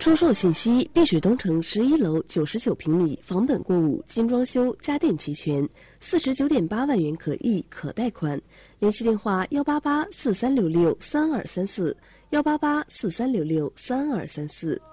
出售信息：碧水东城11楼99平米，房本过户，精装修，家电齐全，49.8万元可议可贷款。联系电话：18843663234，18843663234。